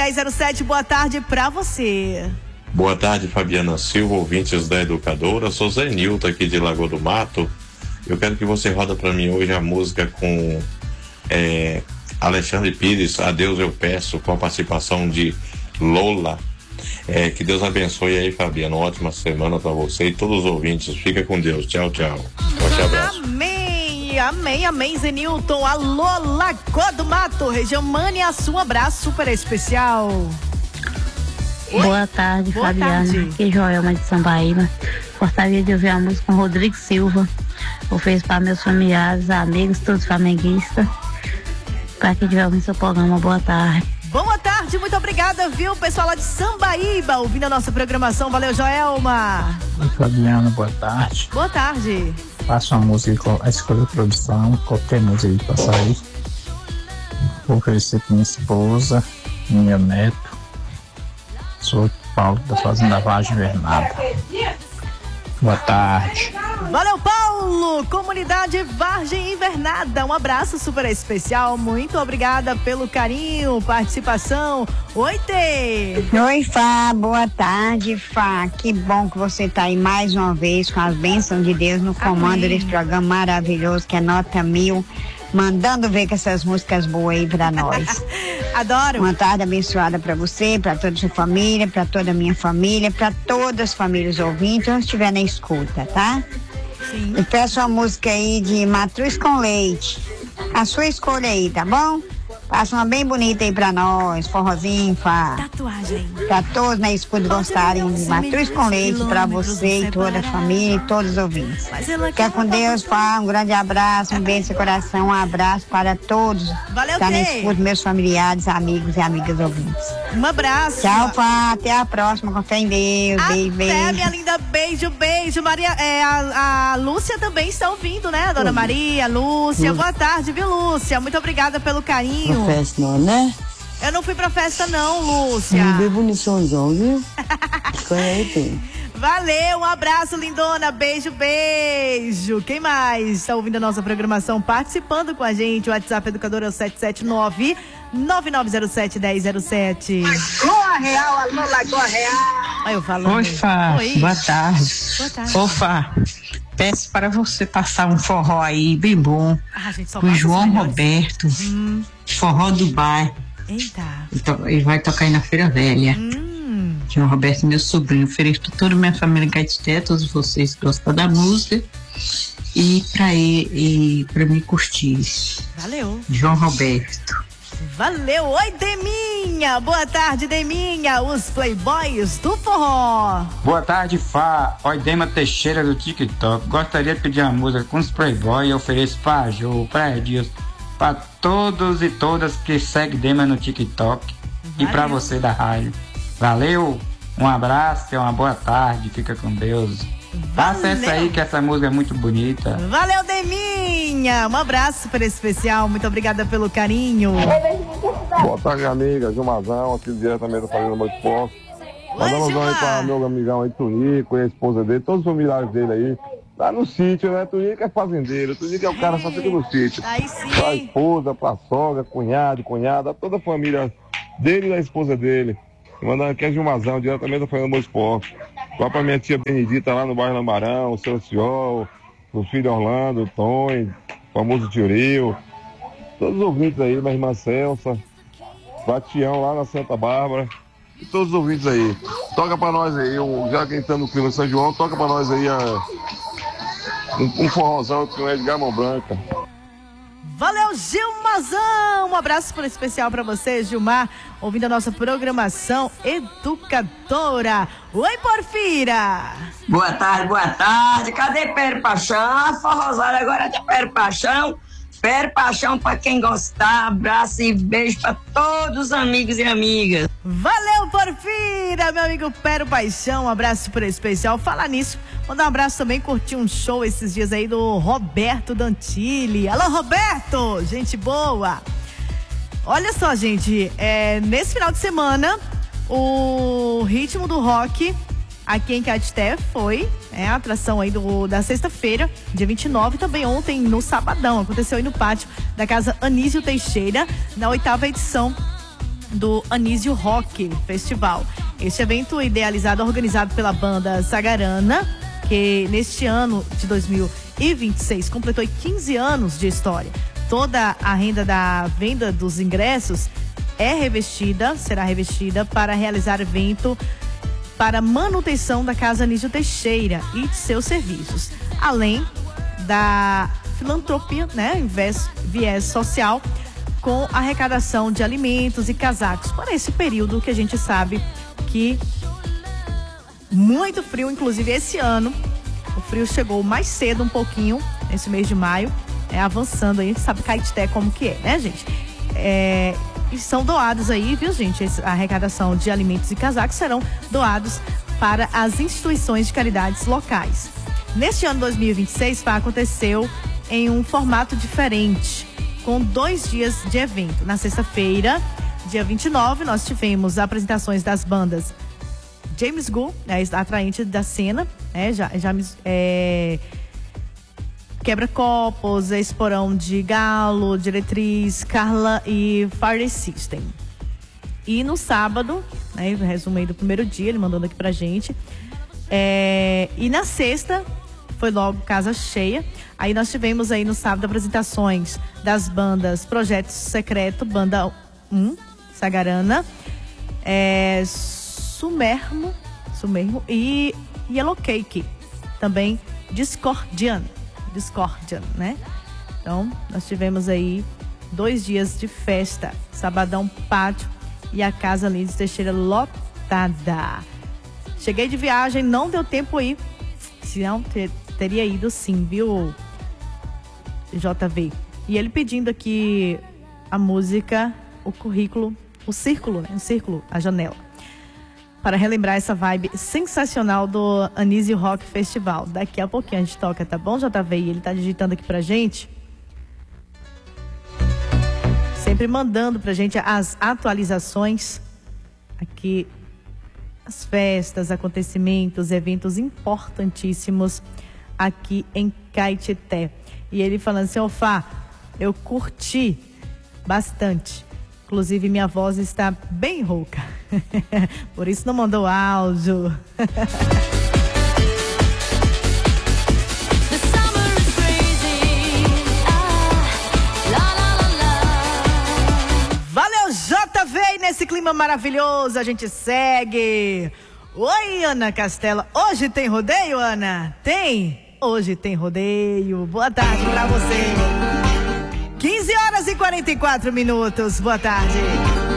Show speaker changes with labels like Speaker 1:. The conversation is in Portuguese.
Speaker 1: 99907-1007, boa tarde pra você.
Speaker 2: Boa tarde, Fabiana Silva, ouvintes da Educadora. Sou Zé Nilton aqui de Lagoa do Mato. Eu quero que você roda para mim hoje a música com Alexandre Pires, Adeus Eu Peço, com a participação de Lola. Que Deus abençoe aí, Fabiana. Uma ótima semana para você e todos os ouvintes. Fica com Deus. Tchau, tchau. Forte abraço.
Speaker 1: Amém, amém, amém, Zé Nilton. Alô, Lagoa do Mato, região Maniaçu, um abraço super especial. Oi?
Speaker 3: Boa tarde,
Speaker 1: Boa
Speaker 3: Fabiana.
Speaker 1: tarde.
Speaker 3: Aqui é Joelma de Sambaíba. Gostaria de ouvir a música com Rodrigo Silva. Ofereço para meus familiares, amigos, todos flamenguistas. Para quem estiver ouvindo seu programa, boa tarde.
Speaker 1: Boa tarde, muito obrigada, viu, pessoal lá de Sambaíba, ouvindo a nossa programação. Valeu, Joelma.
Speaker 4: Oi, Fabiana, boa tarde.
Speaker 1: Boa tarde.
Speaker 4: Faço uma música com a escolha de produção, qualquer música que passar aí. Vou oferecer para minha esposa, meu neto. Sou Paulo da Fazenda Vargem Invernada. Boa tarde.
Speaker 1: Valeu, Paulo! Comunidade Vargem Invernada, um abraço super especial, muito obrigada pelo carinho, participação. Oi, Tê!
Speaker 5: Oi, Fá, boa tarde, Fá. Que bom que você tá aí mais uma vez com as bênçãos de Deus no comando desse programa maravilhoso que é Nota 1000, mandando ver com essas músicas boas aí pra nós.
Speaker 1: Adoro.
Speaker 5: Uma tarde abençoada pra você, pra toda a sua família, pra toda a minha família, pra todas as famílias ouvintes, onde estiver na escuta, tá?
Speaker 1: Sim.
Speaker 5: E peço uma música aí de Matruz com Leite. A sua escolha aí, tá bom? Passa uma bem bonita aí pra nós, forrozinho, Fá.
Speaker 1: Tatuagem.
Speaker 5: Pra todos na escuta gostarem de Matruz com Leite, pra você e toda a família e todos os ouvintes. Fica com Deus, Fá. Um grande abraço, um beijo no seu coração, um abraço para todos.
Speaker 1: Valeu,
Speaker 5: Tá na
Speaker 1: Tê.
Speaker 5: escuta, meus familiares, amigos e amigas ouvintes.
Speaker 1: Um abraço.
Speaker 5: Tchau, Fá. Até a próxima. Com fé em Deus. Beijo,
Speaker 1: Até,
Speaker 5: beijo.
Speaker 1: minha linda, beijo, beijo. Maria, a Lúcia também está ouvindo, né? A dona Maria, Lúcia. Boa tarde, viu, Lúcia? Muito obrigada pelo carinho.
Speaker 6: Festa não, né?
Speaker 1: Eu não fui pra festa não, Lúcia.
Speaker 6: Não bebo no São João, viu? Tem.
Speaker 1: Valeu, um abraço, lindona. Beijo, beijo. Quem mais está ouvindo a nossa programação, participando com a gente? O WhatsApp Educadora é o 779-9907-1007.
Speaker 5: Lagoa Real, alô, Lagoa Real.
Speaker 1: Olha eu falando.
Speaker 7: Oi, Fá.
Speaker 1: Oi.
Speaker 7: Boa tarde.
Speaker 1: Boa tarde.
Speaker 7: Ô, Fá, peço para você passar um forró aí bem bom.
Speaker 1: Ah, gente, só
Speaker 7: Com
Speaker 1: passa os
Speaker 7: João
Speaker 1: melhores.
Speaker 7: Roberto. Forró do bairro.
Speaker 1: Eita.
Speaker 7: Ele vai tocar aí na Feira Velha. João Roberto, meu sobrinho. Ofereço para toda a minha família Gaité, todos vocês que gostam da música. E para ele, e para mim curtir.
Speaker 1: Valeu.
Speaker 7: João Roberto.
Speaker 1: Valeu. Oi, Deminha. Boa tarde, Deminha. Os playboys do forró.
Speaker 8: Boa tarde, Fá. Oi, Dema Teixeira do TikTok. Gostaria de pedir uma música com os playboys e ofereço pra Jô, pra Edilson, pra todos e todas que seguem Dema no TikTok. E pra você da rádio. Valeu, um abraço e uma boa tarde. Fica com Deus. Passa essa aí que essa música é muito bonita.
Speaker 1: Valeu, Deminha. Um abraço super especial. Muito obrigada pelo carinho.
Speaker 9: Boa tarde, amiga. Gilmazão, aqui diretamente da Fazenda Muito Forte. Mandando um aí pra meu amigão aí, Tunico, e a esposa dele, todos os familiares dele aí. Lá no sítio, né? Tunico é fazendeiro, Tunico é o cara só fica no sítio.
Speaker 1: Aí sim.
Speaker 9: Pra esposa, pra sogra, cunhado, cunhada, toda a família dele e da esposa dele. Mandando aqui a Gilmazão, diretamente da Fazenda Muito Forte. Vai pra minha tia Benedita lá no bairro Lambarão, o seu Ciol, o filho Orlando, o Tonho, o famoso Tio Rio, todos os ouvintes aí, minha irmã Celsa, Batião lá na Santa Bárbara, e todos os ouvintes aí. Toca pra nós aí, já que entrando no clima de São João, toca pra nós aí um forrozão com Edgar Mão Branca.
Speaker 1: Valeu, Gilmazão! Um abraço super especial pra você, Gilmar, ouvindo a nossa programação Educadora. Oi, Porfira!
Speaker 10: Boa tarde. Cadê Péro Paixão? Forrosada agora é de Péro Paixão. Péro Paixão pra quem gostar. Abraço e beijo pra todos os amigos e amigas.
Speaker 1: Valeu, Porfira, meu amigo Péro Paixão, um abraço super especial. Falar nisso, mandar um abraço também, curti um show esses dias aí do Roberto Dantilli. Alô, Roberto, gente boa. Olha só, gente, nesse final de semana, o Ritmo do Rock aqui em Caeté foi a atração aí da sexta-feira, dia 29, também ontem no sabadão, aconteceu aí no pátio da Casa Anísio Teixeira, na 8ª edição do Anísio Rock Festival. Este evento idealizado, organizado pela banda Sagarana, que neste ano de 2026 completou 15 anos de história. Toda a renda da venda dos ingressos será revestida para realizar evento para manutenção da Casa Anísio Teixeira e de seus serviços, além da filantropia, né, viés social, com arrecadação de alimentos e casacos para esse período que a gente sabe que muito frio, inclusive esse ano o frio chegou mais cedo um pouquinho, nesse mês de maio, avançando aí, a gente sabe Caetité como que é, né, gente? E são doados aí, viu, gente? A arrecadação de alimentos e casacos serão doados para as instituições de caridades locais. Neste ano 2026, aconteceu em um formato diferente, com 2 dias de evento. Na sexta-feira, dia 29, nós tivemos apresentações das bandas James Gu, atraente da cena, Quebra-Copos, Esporão de Galo, Diretriz, Carla e Fire System. E no sábado, resumo aí do primeiro dia, ele mandando aqui pra gente. E na sexta, foi logo casa cheia. Aí nós tivemos aí no sábado apresentações das bandas Projeto Secreto, Banda 1, Sagarana, Sumermo e Yellow Cake, também Discordian, né? Então, nós tivemos aí 2 dias de festa, sabadão, pátio e a Casa Anísio Teixeira lotada. Cheguei de viagem, não deu tempo aí, senão teria ido sim, viu, JV? E ele pedindo aqui a música, o currículo, o círculo, né? O círculo, a janela, para relembrar essa vibe sensacional do Anísio Rock Festival. Daqui a pouquinho a gente toca, tá bom, JV? E ele tá digitando aqui pra gente, sempre mandando pra gente as atualizações aqui, as festas, acontecimentos, eventos importantíssimos aqui em Caetité. E ele falando assim: Fá, eu curti bastante. Inclusive, minha voz está bem rouca. Por isso não mandou áudio. Valeu, JV! E nesse clima maravilhoso, a gente segue. Oi, Ana Castela. Hoje tem rodeio, Ana? Tem? Hoje tem rodeio. Boa tarde pra você. 15 horas e 44 minutos. Boa tarde.